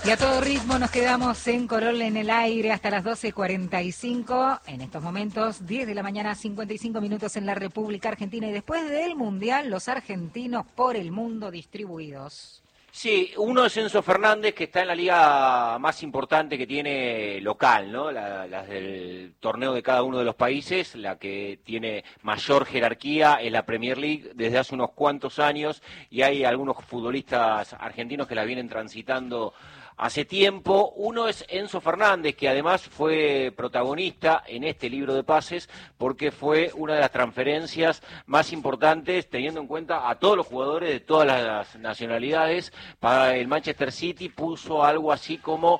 Y a todo ritmo nos quedamos en Corol en el aire hasta las 12:45. En estos momentos, 10 de la mañana, 55 minutos en la República Argentina. Y después del Mundial, los argentinos por el mundo distribuidos. Sí, uno es Enzo Fernández, que está en la liga más importante que tiene local, ¿no? Las del torneo de cada uno de los países, la que tiene mayor jerarquía es la Premier League desde hace unos cuantos años, y hay algunos futbolistas argentinos que la vienen transitando hace tiempo. Uno es Enzo Fernández, que además fue protagonista en este libro de pases porque fue una de las transferencias más importantes, teniendo en cuenta a todos los jugadores de todas las nacionalidades. Para el Manchester City puso algo así como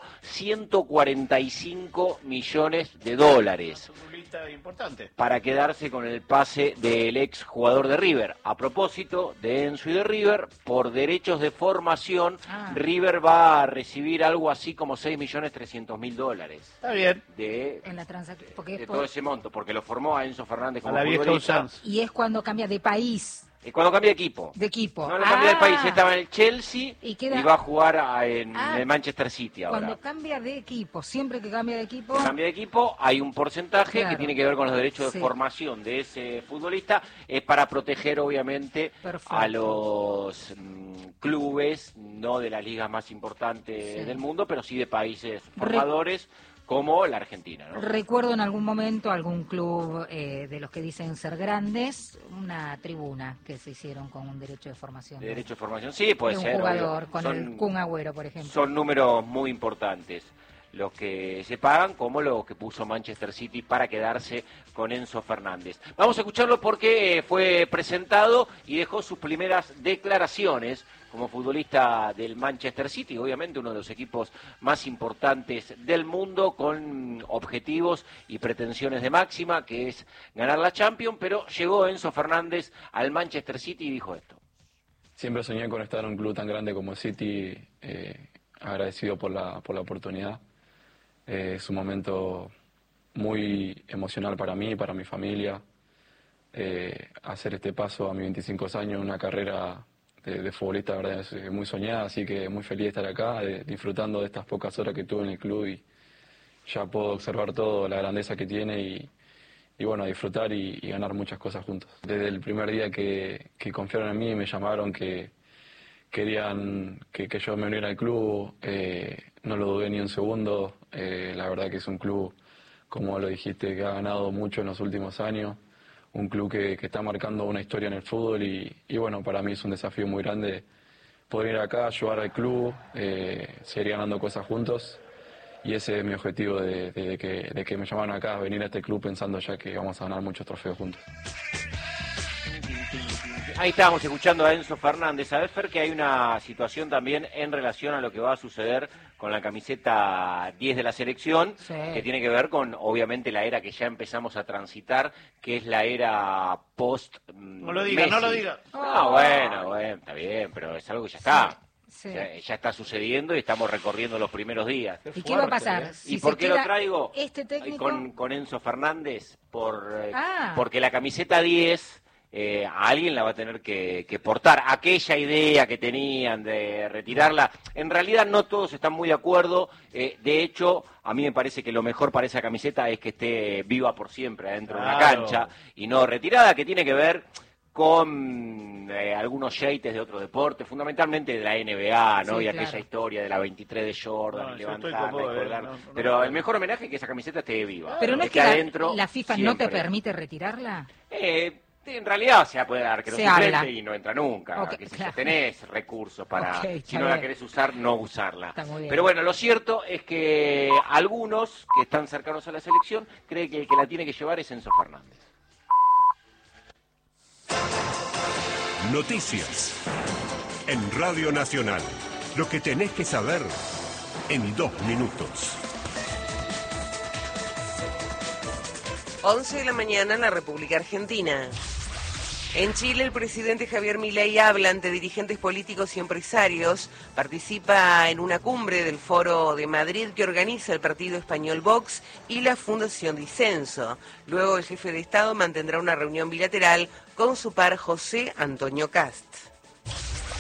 145 millones de dólares. Importante. Para quedarse con el pase del ex jugador de River. A propósito de Enzo y de River, por derechos de formación, River va a recibir algo así como 6.300.000 dólares. Está bien. De todo ese monto, porque lo formó a Enzo Fernández como futbolista. Y es cuando cambia de país. Cuando cambia de equipo. De equipo. No, cambia de país. Estaba en el Chelsea y va a jugar en el Manchester City ahora. Cuando cambia de equipo, siempre que cambia de equipo... Cambia de equipo, hay un porcentaje que tiene que ver con los derechos de formación de ese futbolista. Es para proteger, obviamente, a los clubes, no de las ligas más importantes del mundo, pero sí de países formadores, como la Argentina, ¿no? Recuerdo en algún momento algún club de los que dicen ser grandes, una tribuna que se hicieron con un derecho de formación. De derecho de formación, sí, puede ser. Un jugador, con el Kun Agüero, por ejemplo. Son números muy importantes los que se pagan, como lo que puso Manchester City para quedarse con Enzo Fernández. Vamos a escucharlo porque fue presentado y dejó sus primeras declaraciones como futbolista del Manchester City, obviamente uno de los equipos más importantes del mundo, con objetivos y pretensiones de máxima, que es ganar la Champions, pero llegó Enzo Fernández al Manchester City y dijo esto. Siempre soñé con estar en un club tan grande como City, agradecido por la oportunidad. Es un momento muy emocional para mí, para mi familia, hacer este paso a mis 25 años, una carrera de futbolista, la verdad, es muy soñada, así que muy feliz de estar acá, disfrutando de estas pocas horas que tuve en el club, y ya puedo observar todo, la grandeza que tiene, y bueno, disfrutar y ganar muchas cosas juntos. Desde el primer día que confiaron en mí y me llamaron, que querían que yo me uniera al club, no lo dudé ni un segundo. La verdad que es un club, como lo dijiste, que ha ganado mucho en los últimos años, un club que está marcando una historia en el fútbol, y bueno, para mí es un desafío muy grande poder ir acá, ayudar al club, seguir ganando cosas juntos, y ese es mi objetivo de que me llamaron acá, venir a este club pensando ya que vamos a ganar muchos trofeos juntos. Ahí estábamos escuchando a Enzo Fernández. Sabés, Fer, que hay una situación también en relación a lo que va a suceder con la camiseta 10 de la selección, que tiene que ver con, obviamente, la era que ya empezamos a transitar, que es la era post No lo diga, no lo diga. No, bueno, está bien, pero es algo que ya está. Sí. Ya está sucediendo y estamos recorriendo los primeros días. ¿Y qué va a pasar? ¿Y por qué lo traigo este técnico? con Enzo Fernández? Porque la camiseta 10... a alguien la va a tener que portar. Aquella idea que tenían de retirarla, en realidad no todos están muy de acuerdo. De hecho, a mí me parece que lo mejor para esa camiseta es que esté viva por siempre adentro de la cancha y no retirada, que tiene que ver con algunos yates de otros deportes, fundamentalmente de la NBA, ¿no? Sí, y aquella historia de la 23 de Jordan, levantarla y colgarla. Pero el mejor homenaje es que esa camiseta esté viva. Pero no es que adentro la FIFA siempre no te permite retirarla. En realidad se puede dar que no suplente y no entra nunca. Que si tenés recursos para, si no la querés usar, no usarla. Pero bueno, lo cierto es que algunos que están cercanos a la selección creen que el que la tiene que llevar es Enzo Fernández. Noticias en Radio Nacional. Lo que tenés que saber en 2 minutos. 11 de la mañana en la República Argentina. En Chile, el presidente Javier Milei habla ante dirigentes políticos y empresarios. Participa en una cumbre del Foro de Madrid que organiza el partido español Vox y la Fundación Disenso. Luego, el jefe de Estado mantendrá una reunión bilateral con su par José Antonio Cast.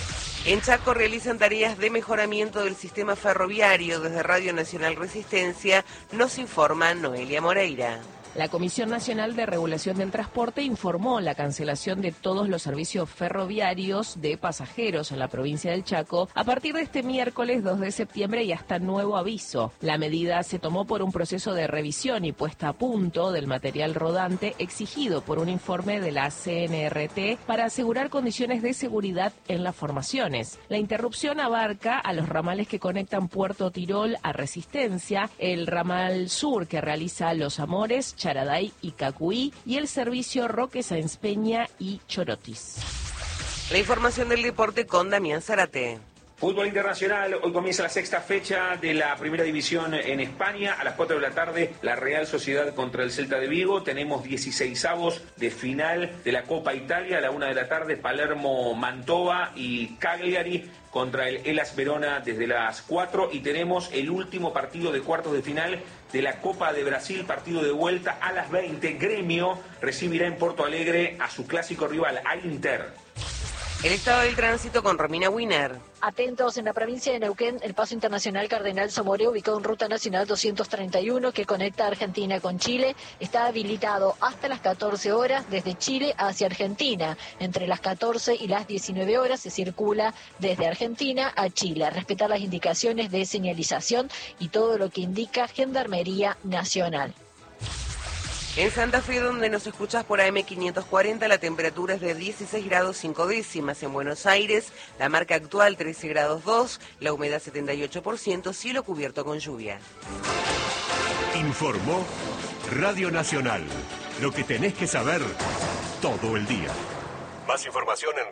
En Chaco realizan tareas de mejoramiento del sistema ferroviario. Desde Radio Nacional Resistencia nos informa Noelia Moreira. La Comisión Nacional de Regulación del Transporte informó la cancelación de todos los servicios ferroviarios de pasajeros en la provincia del Chaco a partir de este miércoles 2 de septiembre y hasta nuevo aviso. La medida se tomó por un proceso de revisión y puesta a punto del material rodante exigido por un informe de la CNRT para asegurar condiciones de seguridad en las formaciones. La interrupción abarca a los ramales que conectan Puerto Tirol a Resistencia, el ramal sur que realiza Los Amores, Charaday y Cacuí y el servicio Roque Sáenz Peña y Chorotis. La información del deporte con Damián Zárate. Fútbol internacional, hoy comienza la sexta fecha de la primera división en España. A las 4 de la tarde, la Real Sociedad contra el Celta de Vigo. Tenemos 16avos de final de la Copa Italia. A la 1 de la tarde, Palermo-Mantova y Cagliari contra el Hellas Verona desde las 4. Y tenemos el último partido de cuartos de final de la Copa de Brasil, partido de vuelta a las 20. Gremio recibirá en Porto Alegre a su clásico rival, a Inter. El estado del tránsito con Romina Winer. Atentos, en la provincia de Neuquén, el paso internacional Cardenal Zamoré, ubicado en Ruta Nacional 231, que conecta Argentina con Chile, está habilitado hasta las 14 horas desde Chile hacia Argentina. Entre las 14 y las 19 horas se circula desde Argentina a Chile. Respetar las indicaciones de señalización y todo lo que indica Gendarmería Nacional. En Santa Fe, donde nos escuchas por AM540, la temperatura es de 16 grados 5 décimas. En Buenos Aires, la marca actual 13 grados 2, la humedad 78%, cielo cubierto con lluvia. Informó Radio Nacional. Lo que tenés que saber todo el día. Más información en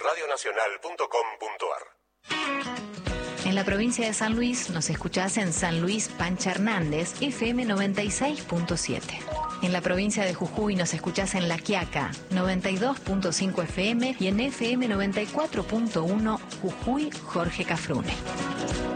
radionacional.com.ar. En la provincia de San Luis nos escuchás en San Luis Pancha Hernández, FM 96.7. En la provincia de Jujuy nos escuchás en La Quiaca, 92.5 FM y en FM 94.1 Jujuy Jorge Cafrune.